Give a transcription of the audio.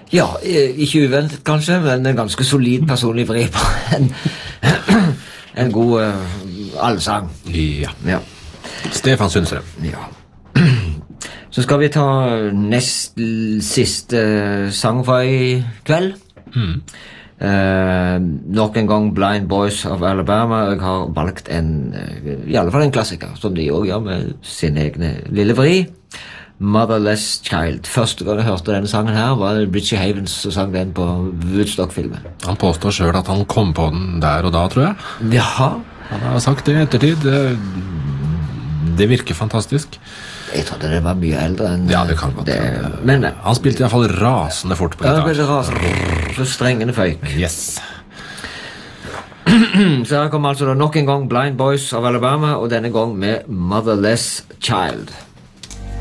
Ja, ikke uventet kanskje, men en ganske solid personlig vri på en god allsang. Ja. Stefan Sundstrøm. Ja. Så skal vi ta nest siste sang for i kveld. Nok en gang Blind Boys of Alabama. Jeg har valgt i alle fall en klassiker, som de også gjør med sin egne lille vri. Motherless Child. Første gang jeg hørte denne sangen her, var Richie Havens som sang den på Woodstock-filmen. Han påstår selv at han kom på den der og da, tror jeg. Jaha. Han har sagt det i ettertid. Det virker fantastisk. Jeg trodde det var mye eldre enn Ja, det kan godt det. Men han spilte i hvert fall rasende fort på gitar. Ja, det rasende. Så strengene føyk. Yes. Så her kommer altså da nok en gang Blind Boys of Alabama, og denne gang med Motherless Child.